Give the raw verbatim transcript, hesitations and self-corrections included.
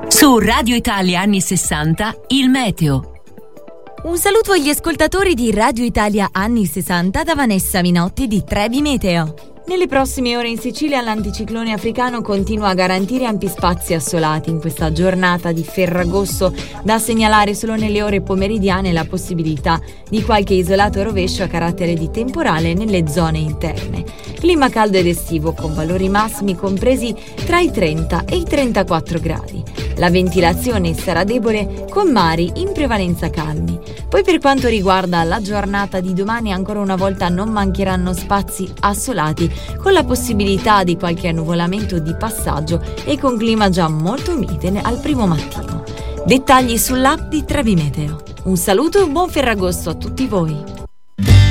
Su Radio Italia anni sessanta, il meteo. Un saluto agli ascoltatori di Radio Italia anni sessanta da Vanessa Minotti di Trebi Meteo. Nelle prossime ore in Sicilia l'anticiclone africano continua a garantire ampi spazi assolati. In questa giornata di Ferragosto da segnalare solo nelle ore pomeridiane la possibilità di qualche isolato rovescio a carattere di temporale nelle zone interne. Clima caldo ed estivo con valori massimi compresi tra i trenta e i trentaquattro gradi. La ventilazione sarà debole con mari in prevalenza calmi. Poi per quanto riguarda la giornata di domani ancora una volta non mancheranno spazi assolati con la possibilità di qualche annuvolamento di passaggio e con clima già molto mite al primo mattino. Dettagli sull'app di Trebi Meteo. Un saluto e un buon Ferragosto a tutti voi.